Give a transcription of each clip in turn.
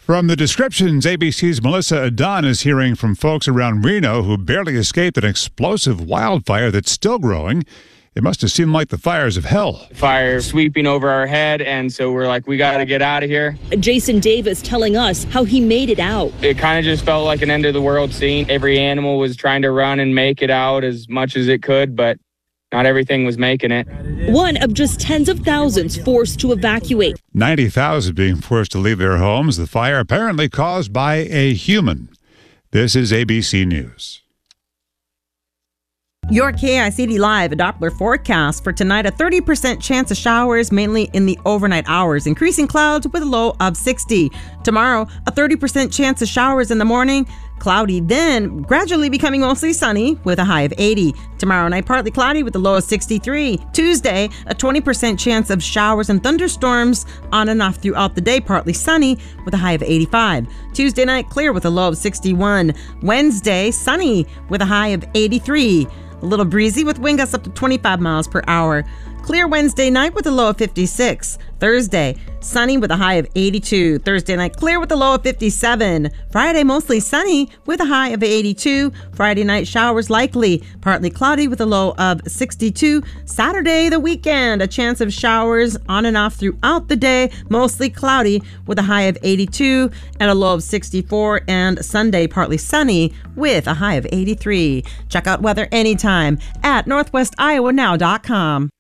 From the descriptions, ABC's Melissa Adon is hearing from folks around Reno who barely escaped an explosive wildfire that's still growing. It must have seemed like the fires of hell. Fire sweeping over our head, and so we're like, we got to get out of here. Jason Davis telling us how he made it out. It kind of just felt like an end-of-the-world scene. Every animal was trying to run and make it out as much as it could, but not everything was making it. One of just tens of thousands forced to evacuate. 90,000 being forced to leave their homes. The fire apparently caused by a human. This is ABC News. Your KICD Live, a Doppler forecast for tonight. A 30% chance of showers, mainly in the overnight hours. Increasing clouds with a low of 60. Tomorrow, a 30% chance of showers in the morning. Cloudy, then gradually becoming mostly sunny with a high of 80. Tomorrow night, partly cloudy with a low of 63. Tuesday, a 20% chance of showers and thunderstorms on and off throughout the day, partly sunny with a high of 85. Tuesday night, clear with a low of 61. Wednesday, sunny with a high of 83. A little breezy with wind gusts up to 25 miles per hour. Clear Wednesday night with a low of 56. Thursday, sunny with a high of 82. Thursday night, clear with a low of 57. Friday, mostly sunny with a high of 82. Friday night, showers likely. Partly cloudy with a low of 62. Saturday, the weekend, a chance of showers on and off throughout the day. Mostly cloudy with a high of 82 and a low of 64. And Sunday, partly sunny with a high of 83. Check out weather anytime at NorthwestIowaNow.com.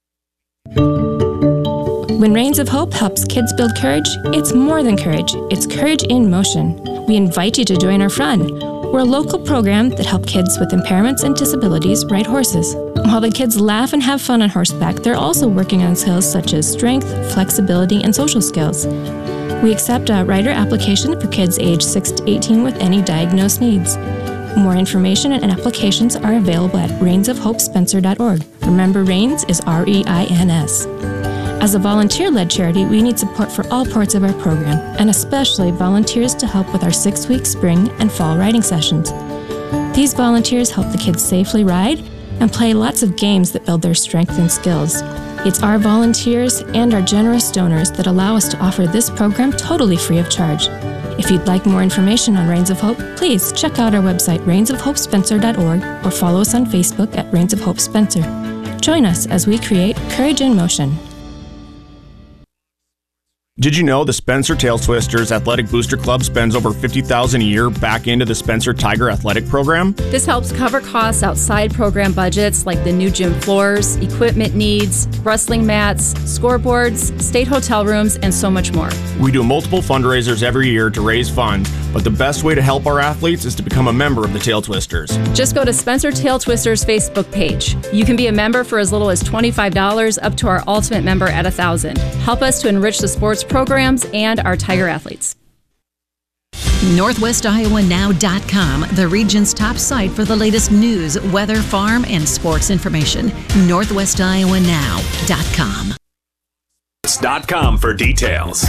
When Reigns of Hope helps kids build courage, it's more than courage. It's courage in motion. We invite you to join our fun. We're a local program that helps kids with impairments and disabilities ride horses. While the kids laugh and have fun on horseback, they're also working on skills such as strength, flexibility, and social skills. We accept a rider application for kids aged 6 to 18 with any diagnosed needs. More information and applications are available at reinsofhopespencer.org. Remember, Reigns is REINS. As a volunteer-led charity, we need support for all parts of our program, and especially volunteers to help with our 6-week spring and fall riding sessions. These volunteers help the kids safely ride and play lots of games that build their strength and skills. It's our volunteers and our generous donors that allow us to offer this program totally free of charge. If you'd like more information on Reigns of Hope, please check out our website, reinsofhopespencer.org, or follow us on Facebook at Reigns of Hope Spencer. Join us as we create courage in motion. Did you know the Spencer Tail Twisters Athletic Booster Club spends over $50,000 a year back into the Spencer Tiger Athletic Program? This helps cover costs outside program budgets like the new gym floors, equipment needs, wrestling mats, scoreboards, state hotel rooms, and so much more. We do multiple fundraisers every year to raise funds, but the best way to help our athletes is to become a member of the Tail Twisters. Just go to Spencer Tail Twisters Facebook page. You can be a member for as little as $25 up to our ultimate member at $1,000. Help us to enrich the sports programs and our Tiger athletes. NorthwestIowaNow.com, the region's top site for the latest news, weather, farm, and sports information. NorthwestIowaNow.com. .com for details.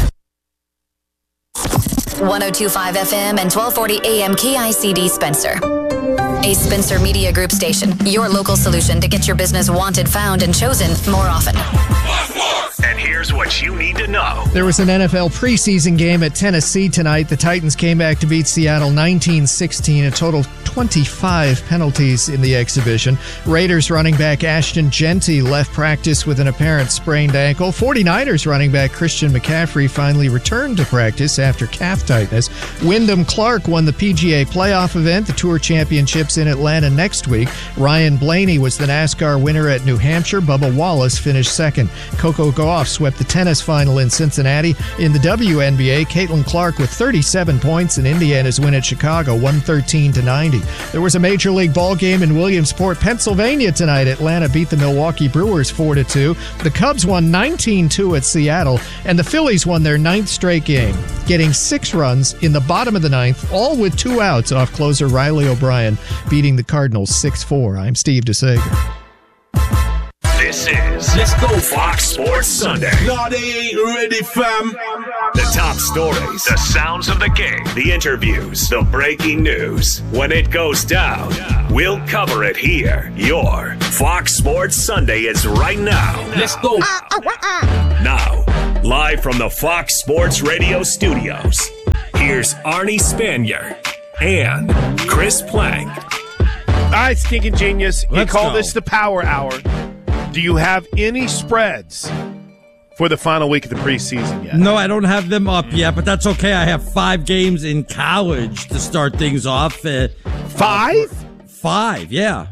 102.5 FM and 1240 AM KICD Spencer. A Spencer Media Group station, your local solution to get your business wanted, found, and chosen more often. And here's what you need to know. There was an NFL preseason game at Tennessee tonight. The Titans came back to beat Seattle 19-16, a total of 25 penalties in the exhibition. Raiders running back Ashton Jeanty left practice with an apparent sprained ankle. 49ers running back Christian McCaffrey finally returned to practice after calf tightness. Wyndham Clark won the PGA playoff event, the Tour Championships in Atlanta next week. Ryan Blaney was the NASCAR winner at New Hampshire. Bubba Wallace finished second. Coco Gauff swept the tennis final in Cincinnati. In the WNBA, Caitlin Clark with 37 points in Indiana's win at Chicago, 113-90. There was a Major League ball game in Williamsport, Pennsylvania tonight. Atlanta beat the Milwaukee Brewers 4-2. The Cubs won 19-2 at Seattle, and the Phillies won their 9th straight game, getting 6 runs in the bottom of the 9th, all with 2 outs off closer Riley O'Brien, beating the Cardinals 6-4. I'm Steve DeSager. This is Let's Go Fox Sports Sunday. No, they ain't ready, fam. The top stories, the sounds of the game, the interviews, the breaking news. When it goes down, we'll cover it here. Your Fox Sports Sunday is right now. Let's go. Now, live from the Fox Sports Radio studios, Here's Arnie Spanier and Chris Plank. All right, Stinking Genius. You Let's call go. this the Power Hour. Do you have any spreads for the final week of the preseason yet? No, I don't have them up yet, but that's okay. I have 5 games in college to start things off. 5? 5, yeah.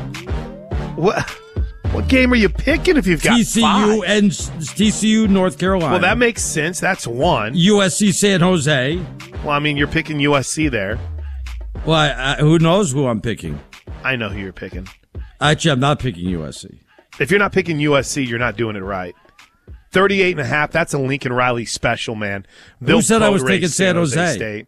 What game are you picking if you've got TCU 5? and TCU, North Carolina. Well, that makes sense. That's 1. USC, San Jose. Well, I mean, you're picking USC there. Well, who knows who I'm picking? I know who you're picking. Actually, I'm not picking USC. If you're not picking USC, you're not doing it right. 38.5, that's a Lincoln Riley special, man. Who said I was taking San Jose? State.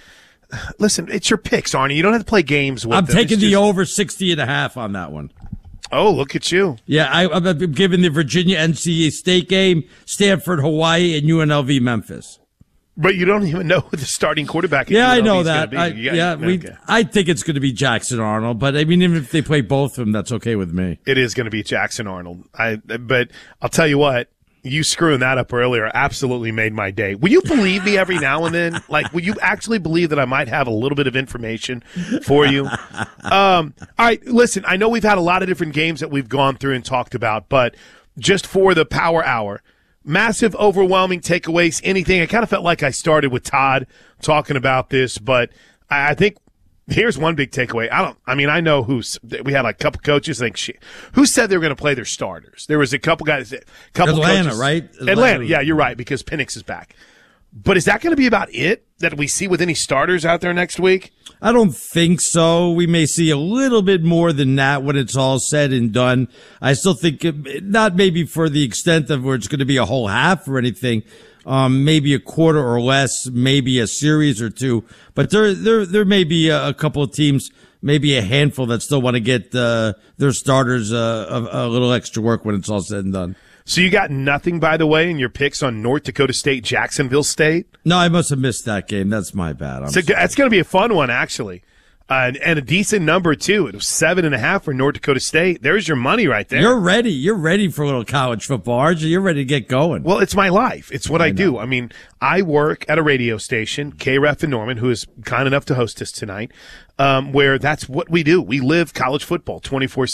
Listen, it's your picks, Arnie. You don't have to play games with I'm them. taking the over 60.5 on that one. Oh, look at you. Yeah, I'm giving the Virginia NC State game, Stanford, Hawaii, and UNLV Memphis. But you don't even know who the starting quarterback. Yeah, I know is that. gonna be. I think it's going to be Jackson Arnold, but I mean, even if they play both of them, that's okay with me. It is going to be Jackson Arnold. But I'll tell you what, you screwing that up earlier absolutely made my day. Will you believe me every now and then? Like, will you actually believe that I might have a little bit of information for you? All right, listen, I know we've had a lot of different games that we've gone through and talked about, but just for the Power Hour, massive, overwhelming takeaways, anything. I kind of felt like I started with Todd talking about this, but I think here's one big takeaway. I know we had like a couple coaches who said they were going to play their starters. There was a couple guys, Atlanta, coaches, right? Atlanta. Yeah, you're right, because Penix is back. But is that going to be about it that we see with any starters out there next week? I don't think so. We may see a little bit more than that when it's all said and done. I still think not maybe for the extent of where it's going to be a whole half or anything. Maybe a quarter or less, maybe a series or two. But there may be a couple of teams, maybe a handful that still want to get their starters a little extra work when it's all said and done. So you got nothing, by the way, in your picks on North Dakota State, Jacksonville State? No, I must have missed that game. That's my bad. That's going to be a fun one, actually. And a decent number, too. It was 7.5 for North Dakota State. There's your money right there. You're ready. You're ready for a little college football, aren't you? You're ready to get going. Well, it's my life. It's what I do. I mean, I work at a radio station, KREF in Norman, who is kind enough to host us tonight, where that's what we do. We live college football 24/7,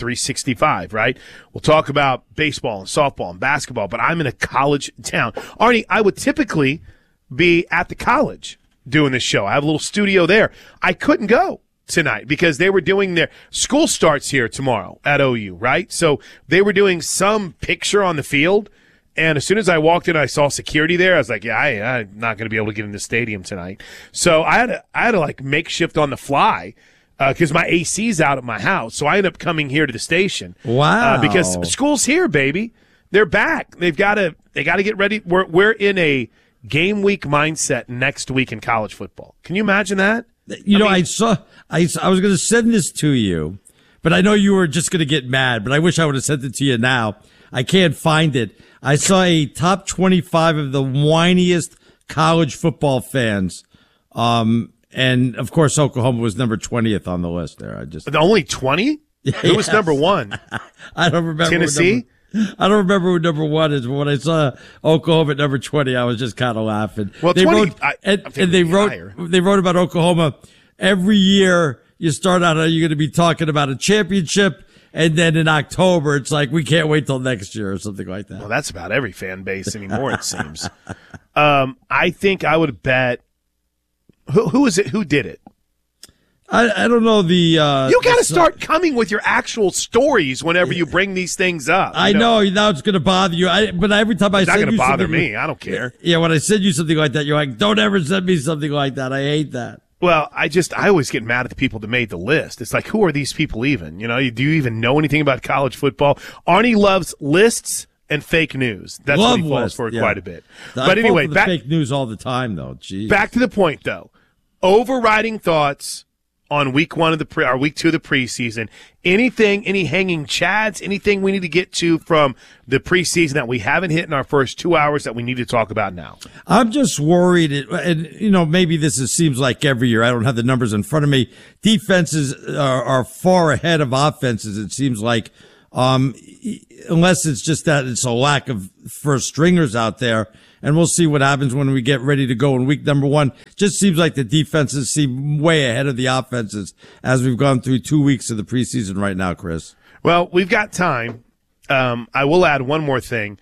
365, right? We'll talk about baseball and softball and basketball, but I'm in a college town. Arnie, I would typically be at the college doing this show. I have a little studio there. I couldn't go tonight because they were doing their school starts here tomorrow at OU, right? So they were doing some picture on the field. And as soon as I walked in, I saw security there. I was like, yeah, I'm not going to be able to get in the stadium tonight. So I had to like makeshift on the fly because my AC's out at my house. So I ended up coming here to the station. Wow. Because school's here, baby. They're back. They got to get ready. We're in a game week mindset next week in college football. Can you imagine that? I was going to send this to you, but I know you were just going to get mad, but I wish I would have sent it to you now. I can't find it. I saw a top 25 of the whiniest college football fans. And of course, Oklahoma was number 20th on the list there. Only 20? Who was number 1? I don't remember. Tennessee? I don't remember who number 1 is, but when I saw Oklahoma at number 20, I was just kind of laughing. Well, they 20, wrote they wrote about Oklahoma every year. You start out, you're going to be talking about a championship, and then in October, it's like we can't wait till next year or something like that. Well, that's about every fan base anymore, it seems. I think I would bet. Who is it? Who did it? I don't know you got to start coming with your actual stories whenever you bring these things up. I know now it's going to bother you. But every time it's I not send going you to bother something, me. I don't care. Yeah, when I send you something like that, you're like, don't ever send me something like that. I hate that. Well, I always get mad at the people that made the list. It's like, who are these people even? Do you even know anything about college football? Arnie loves lists and fake news. That's what he falls for quite a bit. But anyway, fake news all the time, though. Jeez. Back to the point, though. Overriding thoughts on week 1 of week 2 of the preseason. Any hanging chads, anything we need to get to from the preseason that we haven't hit in our first 2 hours that we need to talk about now? I'm just worried, and maybe this seems like every year. I don't have the numbers in front of me. Defenses are far ahead of offenses, it seems like, unless it's just that it's a lack of first stringers out there. and we'll see what happens when we get ready to go in week number 1. Just seems like the defenses seem way ahead of the offenses as we've gone through 2 weeks of the preseason right now, Chris. Well, we've got time. I will add one more thing.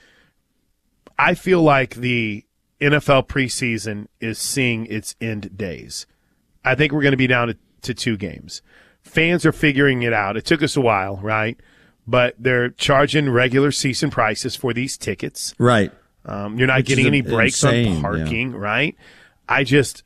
I feel like the NFL preseason is seeing its end days. I think we're going to be down to 2 games. Fans are figuring it out. It took us a while, right? But they're charging regular season prices for these tickets. Right. You're not getting any breaks on parking, right? I just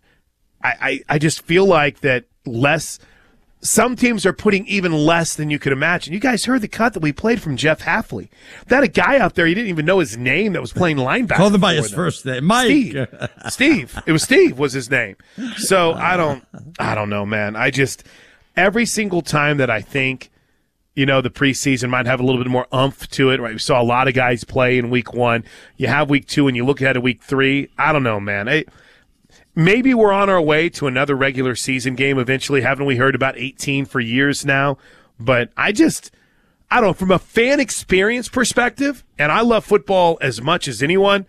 feel like that less. Some teams are putting even less than you could imagine. You guys heard the cut that we played from Jeff Hafley. That a guy out there, you didn't even know his name, that was playing linebacker. Called him by his first name, Mike. Steve. It was Steve was his name. So I don't know, man. Every single time that I think, the preseason might have a little bit more oomph to it, right? We saw a lot of guys play in week 1. You have week 2 and you look ahead to week 3. I don't know, man. Maybe we're on our way to another regular season game eventually. Haven't we heard about 18 for years now? But I don't know, from a fan experience perspective, and I love football as much as anyone,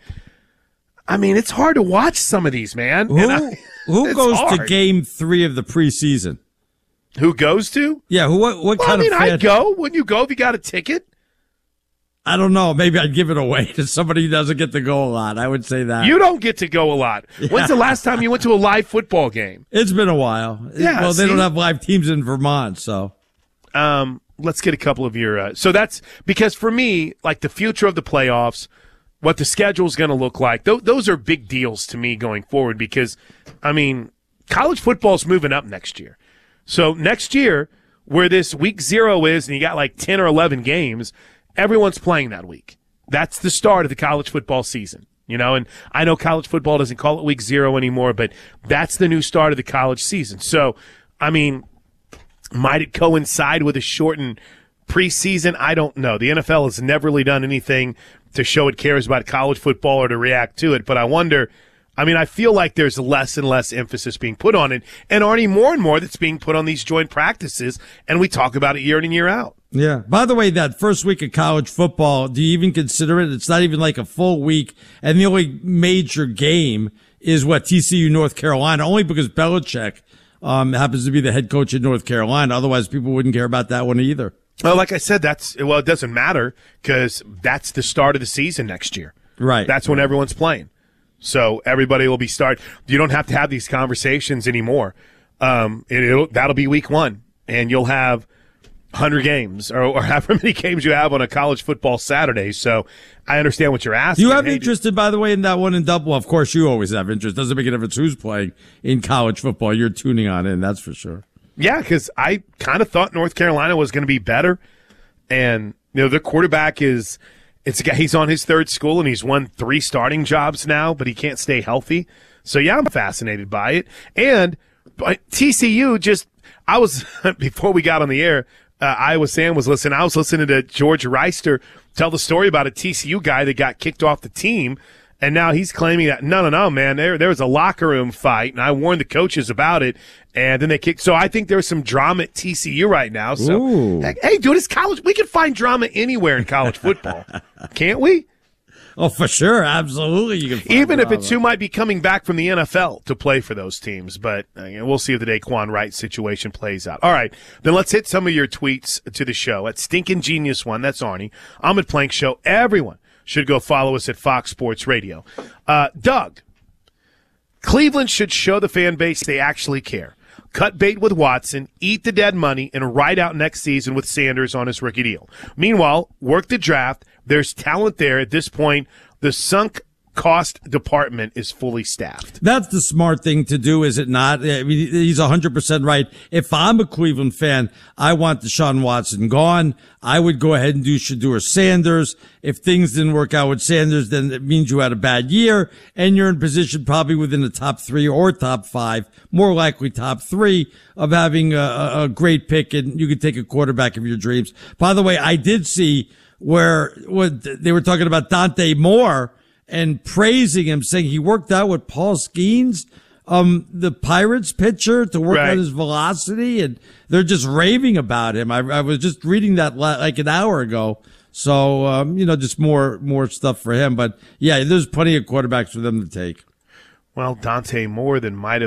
I mean, it's hard to watch some of these, man. Who goes to game 3 of the preseason? Who goes to? Yeah, what kind of fan? I'd go. Wouldn't you go if you got a ticket? I don't know. Maybe I'd give it away to somebody who doesn't get to go a lot. I would say that. You don't get to go a lot. Yeah. When's the last time you went to a live football game? It's been a while. Yeah, well, they don't have live teams in Vermont, so. Let's get a couple of your so that's because for me, like the future of the playoffs, what the schedule is going to look like, those are big deals to me going forward because, I mean, college football is moving up next year. So next year, where this week 0 is and you got like 10 or 11 games, everyone's playing that week. That's the start of the college football season, and I know college football doesn't call it week 0 anymore, but that's the new start of the college season. So, I mean, might it coincide with a shortened preseason? I don't know. The NFL has never really done anything to show it cares about college football or to react to it, but I wonder, I feel like there's less and less emphasis being put on it, and Arnie, more and more that's being put on these joint practices, and we talk about it year in and year out. Yeah. By the way, that first week of college football, do you even consider it? It's not even like a full week, and the only major game is TCU North Carolina, only because Belichick happens to be the head coach in North Carolina. Otherwise, people wouldn't care about that one either. Well, like I said, it doesn't matter because that's the start of the season next year. Right. That's when everyone's playing. So everybody will be you don't have to have these conversations anymore. That'll be week 1, and you'll have 100 games or however many games you have on a college football Saturday. So I understand what you're asking. You have interest, by the way, in that one in Dublin? Of course, you always have interest. Doesn't make a difference who's playing in college football. You're tuning on in, that's for sure. Yeah, because I kind of thought North Carolina was going to be better. And, the quarterback he's on his 3rd school, and he's won 3 starting jobs now, but he can't stay healthy. So, yeah, I'm fascinated by it. And TCU before we got on the air, Iowa Sam was listening. I was listening to George Reister tell the story about a TCU guy that got kicked off the team, and now he's claiming that, no, man, there was a locker room fight, and I warned the coaches about it, and then they kicked. So I think there's some drama at TCU right now. So, hey, dude, it's college. We can find drama anywhere in college football. Can't we? Oh, for sure. Absolutely. You can find even drama. If it's who might be coming back from the NFL to play for those teams. But we'll see if the Daquan Wright situation plays out. All right. Then let's hit some of your tweets to the show. At Stinkin' Genius One, that's Arnie. I'm at Plank Show. Everyone should go follow us at Fox Sports Radio. Doug, Cleveland should show the fan base they actually care. Cut bait with Watson, eat the dead money, and ride out next season with Sanders on his rookie deal. Meanwhile, work the draft. There's talent there. At this point, the sunk cost department is fully staffed. That's the smart thing to do, is it not? I mean, he's 100% right. If I'm a Cleveland fan, I want Deshaun Watson gone. I would go ahead and do Shedeur Sanders. If things didn't work out with Sanders, then it means you had a bad year, and you're in position probably within the top 3 or top 5, more likely top 3, of having a great pick, and you could take a quarterback of your dreams. By the way, I did see where they were talking about Dante Moore and praising him, saying he worked out with Paul Skeens, the Pirates pitcher, to work on his velocity, and they're just raving about him. I was just reading that like an hour ago. So, just more stuff for him. But yeah, there's plenty of quarterbacks for them to take. Well, Dante Moore then might have